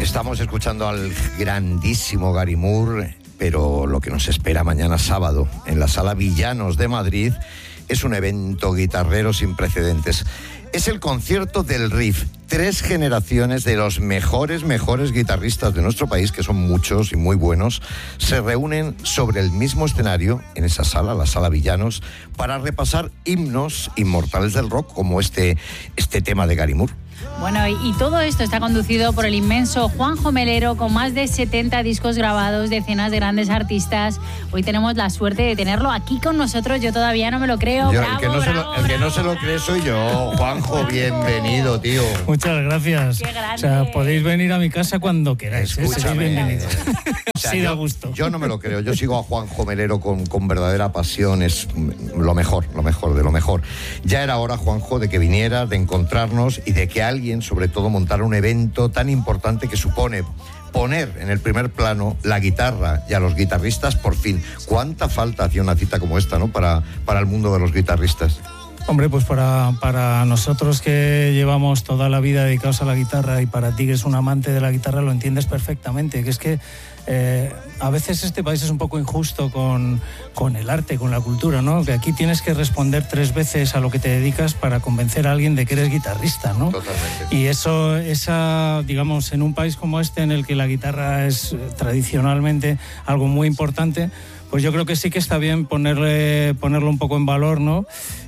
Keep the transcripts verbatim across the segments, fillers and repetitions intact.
Estamos escuchando al grandísimo Gary Moore, pero lo que nos espera mañana sábado en la Sala Villanos de Madrid es un evento guitarrero sin precedentes. Es el concierto del Riff. Tres generaciones de los mejores, mejores guitarristas de nuestro país, que son muchos y muy buenos, se reúnen sobre el mismo escenario, en esa sala, la Sala Villanos, para repasar himnos inmortales del rock, como este, este tema de Gary Moore. Bueno, y, y todo esto está conducido por el inmenso Juanjo Melero, con más de setenta discos grabados, decenas de grandes artistas. Hoy tenemos la suerte de tenerlo aquí con nosotros. Yo todavía no me lo creo. Yo, bravo, el que no, bravo, se, lo, el que no se lo cree soy yo. Juanjo, bienvenido, tío. Muchas gracias. Qué grande. O sea, podéis venir a mi casa cuando queráis. Escúchame. ¿eh? O sea, sí, da yo, gusto. Yo no me lo creo. Yo sigo a Juanjo Melero con, con verdadera pasión. Es lo mejor, lo mejor de lo mejor. Ya era hora, Juanjo, de que vinieras, de encontrarnos y de que alguien, sobre todo, montara un evento tan importante que supone poner en el primer plano la guitarra y a los guitarristas, por fin. ¿Cuánta falta hacía una cita como esta, ¿no? para, para el mundo de los guitarristas? Hombre, pues para, para nosotros que llevamos toda la vida dedicados a la guitarra, y para ti que es un amante de la guitarra lo entiendes perfectamente, que es que eh, a veces este país es un poco injusto con, con el arte, con la cultura, ¿no? Que aquí tienes que responder tres veces a lo que te dedicas para convencer a alguien de que eres guitarrista, ¿no? Totalmente. Y eso, esa, digamos, en un país como este, en el que la guitarra es tradicionalmente algo muy importante, pues yo creo que sí que está bien ponerle, ponerlo un poco en valor, ¿no?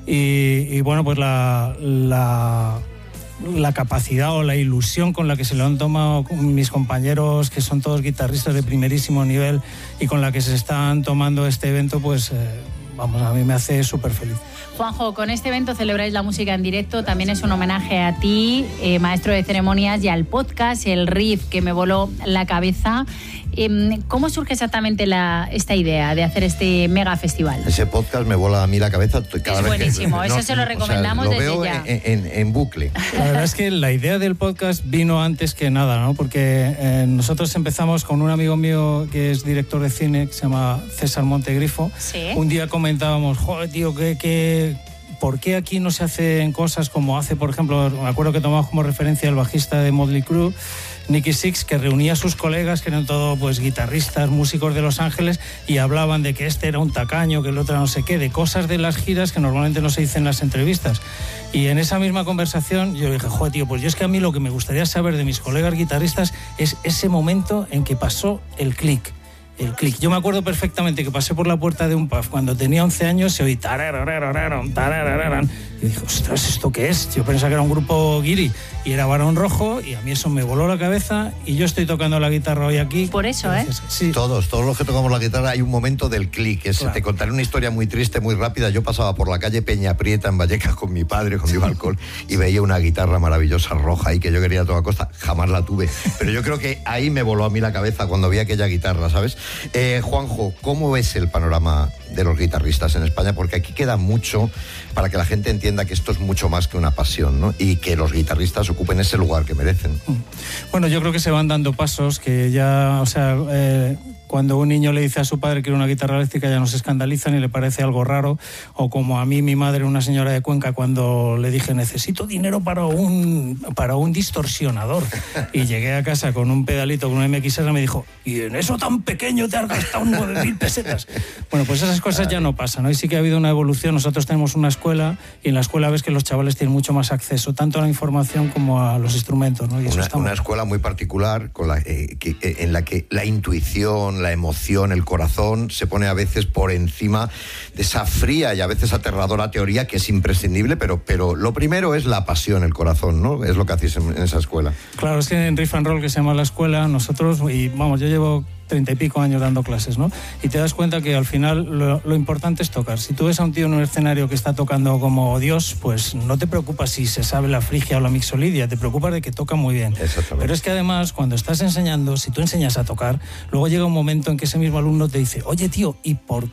Y, y bueno, pues la, la, la capacidad o la ilusión con la que se lo han tomado mis compañeros, que son todos guitarristas de primerísimo nivel, y con la que se están tomando este evento, pues eh, vamos, a mí me hace súper feliz. Juanjo, con este evento celebráis la música en directo, también es un homenaje a ti, eh, maestro de ceremonias, y al podcast, el Riff, que me voló la cabeza. Eh, ¿Cómo surge exactamente la, esta idea de hacer este mega festival? Ese podcast me vola a mí la cabeza cada es vez buenísimo, que, eso no, se lo recomendamos, o sea, lo desde veo ya. En, en, en bucle. La verdad es que la idea del podcast vino antes que nada, ¿no? Porque eh, nosotros empezamos con un amigo mío que es director de cine, que se llama César Montegrifo. ¿Sí? Un día comentábamos, joder, tío, que... que ¿por qué aquí no se hacen cosas como hace, por ejemplo, me acuerdo que tomamos como referencia el bajista de Motley Crue, Nicky Six, que reunía a sus colegas, que eran todos pues guitarristas, músicos de Los Ángeles, y hablaban de que este era un tacaño, que el otro no sé qué, de cosas de las giras que normalmente no se dicen en las entrevistas. Y en esa misma conversación yo le dije, joder, tío, pues yo es que a mí lo que me gustaría saber de mis colegas guitarristas es ese momento en que pasó el clic. El clic. Yo me acuerdo perfectamente que pasé por la puerta de un pub cuando tenía once años, se oí tarararararan, tararararan, y dije, ostras, ¿esto qué es? Yo pensaba que era un grupo guiri y era Barón Rojo, y a mí eso me voló la cabeza, y yo estoy tocando la guitarra hoy aquí. Por eso, ¿eh? Sí. Todos, todos los que tocamos la guitarra hay un momento del clic. Claro. Te contaré una historia muy triste, muy rápida. Yo pasaba por la calle Peña Prieta en Vallecas con mi padre, con mi balcón, y veía una guitarra maravillosa roja ahí que yo quería a toda costa. Jamás la tuve, pero yo creo que ahí me voló a mí la cabeza cuando vi aquella guitarra, ¿sabes? Eh, Juanjo, ¿cómo ves el panorama de los guitarristas en España? Porque aquí queda mucho para que la gente entienda que esto es mucho más que una pasión, ¿no? Y que los guitarristas ocupen ese lugar que merecen. Bueno, yo creo que se van dando pasos, que ya, o sea, eh, cuando un niño le dice a su padre que quiere una guitarra eléctrica ya no se escandalizan y le parece algo raro, o como a mí mi madre, una señora de Cuenca, cuando le dije necesito dinero para un, para un distorsionador, y llegué a casa con un pedalito, con un M X R, me dijo, ¿y en eso tan pequeño te has gastado nueve mil pesetas? Bueno, pues esas cosas ya no pasan, ¿no? Y sí que ha habido una evolución. Nosotros tenemos una escuela, y en la escuela ves que los chavales tienen mucho más acceso, tanto a la información como a los instrumentos, ¿no? Y eso una, está una muy... escuela muy particular con la, eh, que, eh, en la que la intuición, la emoción, el corazón se pone a veces por encima de esa fría y a veces aterradora teoría que es imprescindible, pero, pero lo primero es la pasión, el corazón, ¿no? Es lo que hacéis en, en esa escuela. Claro, es que en Riff and Roll, que se llama la escuela, nosotros, y vamos, yo llevo treinta y pico años dando clases, ¿no? Y te das cuenta que al final lo, lo importante es tocar. Si tú ves a un tío en un escenario que está tocando como Dios, pues no te preocupas si se sabe la frigia o la mixolidia, te preocupas de que toca muy bien. Exactamente. Pero es que además, cuando estás enseñando, si tú enseñas a tocar, luego llega un momento en que ese mismo alumno te dice, oye tío, ¿y por qué?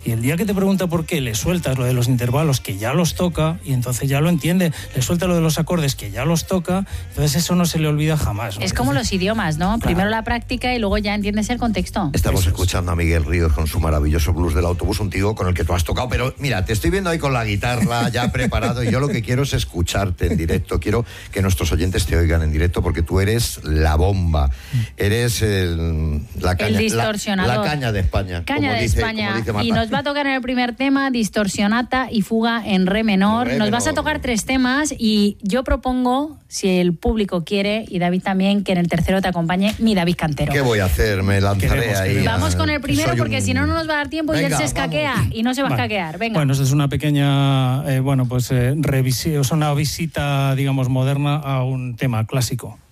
Y el día que te pregunta por qué, le sueltas lo de los intervalos, que ya los toca, y entonces ya lo entiende. Le suelta lo de los acordes, que ya los toca, entonces eso no se le olvida jamás, ¿no? Es como entonces, los idiomas, ¿no? Claro. Primero la práctica y luego ya entiendes el contexto. Estamos Eso es. escuchando a Miguel Ríos con su maravilloso blues del autobús, un tío con el que tú has tocado, pero mira, te estoy viendo ahí con la guitarra ya preparado y yo lo que quiero es escucharte en directo. Quiero que nuestros oyentes te oigan en directo porque tú eres la bomba, eres el, la caña, El distorsionador. La, la caña de España. Caña como de dice, España. como dice Marta. Y nos va a tocar en el primer tema Distorsionata y Fuga en Re menor. Re nos vas a menor. tocar tres temas y yo propongo, si el público quiere, y David también, que en el tercero te acompañe mi David Cantero. ¿Qué voy a hacer? Me lanzaré Queremos, ahí. queremos. a- Vamos con el primero soy porque un- si no, no nos va a dar tiempo y Venga, él se vamos. escaquea y no se va a Vale. escaquear. Venga. Bueno, esto es una pequeña, eh, bueno, pues eh, revisi- o sea, una visita, digamos, moderna a un tema clásico.